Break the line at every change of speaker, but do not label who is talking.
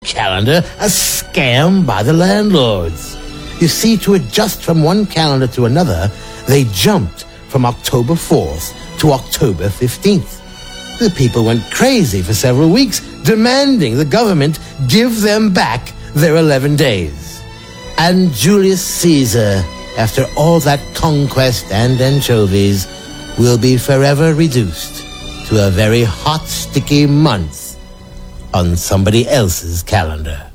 calendar a scam by the landlords. You see, to adjust from one calendar to another, they jumped from October 4th to October 15th. The people went crazy for several weeks, demanding the government give them back their 11 days. And Julius Caesar, after all that conquest and anchovies, will be forever reduced to a very hot, sticky month on somebody else's calendar.